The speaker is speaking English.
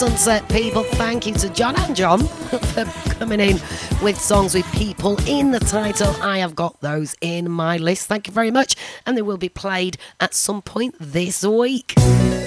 Sunset People. Thank you to John and John for coming in with songs with people in the title. I have got those in my list. Thank you very much. And they will be played at some point this week.